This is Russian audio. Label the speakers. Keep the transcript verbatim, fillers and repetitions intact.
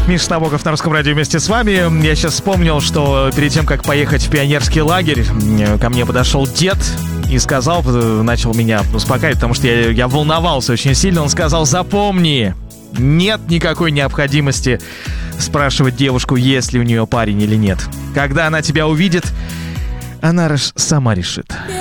Speaker 1: Миша Набоков на Русском радио вместе с вами. Я сейчас вспомнил, что перед тем, как поехать в пионерский лагерь, ко мне подошел дед и сказал, начал меня успокаивать, потому что я, я волновался очень сильно. Он сказал: запомни, нет никакой необходимости спрашивать девушку, есть ли у нее парень или нет. Когда она тебя увидит, она сама решит.